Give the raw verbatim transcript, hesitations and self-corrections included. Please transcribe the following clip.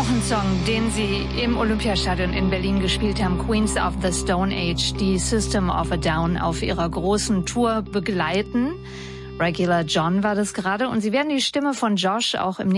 Auch ein Song, den sie im Olympiastadion in Berlin gespielt haben, Queens of the Stone Age, die System of a Down auf ihrer großen Tour begleiten. Regular John war das gerade und sie werden die Stimme von Josh auch im